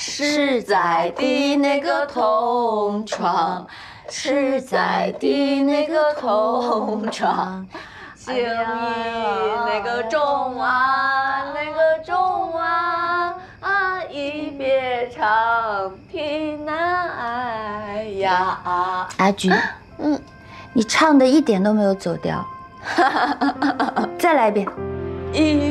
实在的那个同窗，实在的那个同窗，情谊那个钟啊，那个钟啊，一别长亭难挨呀。阿菊，你唱的一点都没有走调，再来一遍。